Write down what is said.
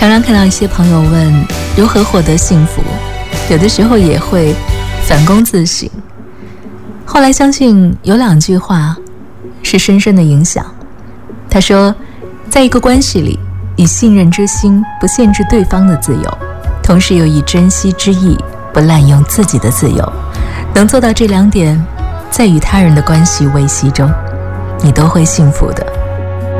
常常看到一些朋友问如何获得幸福，有的时候也会反躬自省。后来相信有2句话是深深的影响。他说，在一个关系里，以信任之心不限制对方的自由，同时又以珍惜之意不滥用自己的自由。能做到这2点，在与他人的关系维系中，你都会幸福的。